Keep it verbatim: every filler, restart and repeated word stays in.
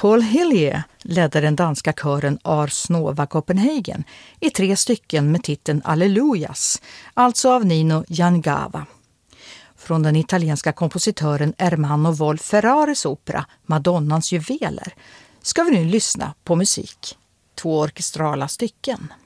Paul Hillier ledde den danska kören Ars Nova Copenhagen i tre stycken med titeln Allelujas, alltså av Nino Jangava. Från den italienska kompositören Ermanno Wolf-Ferraris opera Madonnans juveler ska vi nu lyssna på musik. Två orkestrala stycken.